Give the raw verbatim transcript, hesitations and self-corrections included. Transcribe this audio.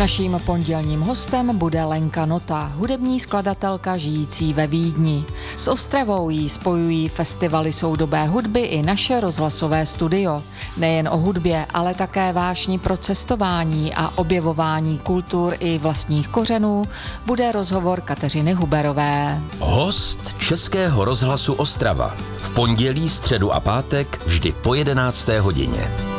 Naším pondělním hostem bude Lenka Nota, hudební skladatelka žijící ve Vídni. S Ostravou jí spojují festivaly soudobé hudby i naše rozhlasové studio. Nejen o hudbě, ale také vášni pro cestování a objevování kultur i vlastních kořenů bude rozhovor Kateřiny Huberové. Host Českého rozhlasu Ostrava. V pondělí, středu a pátek vždy po jedenácté hodině.